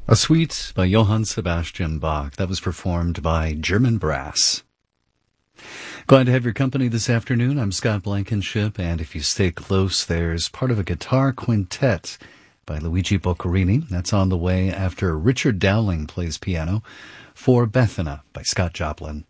A suite by Johann Sebastian Bach. That was performed by German Brass. Glad to have your company this afternoon. I'm Scott Blankenship, and if you stay close, there's part of a guitar quintet by Luigi Boccherini. That's on the way after Richard Dowling plays piano for Bethana by Scott Joplin.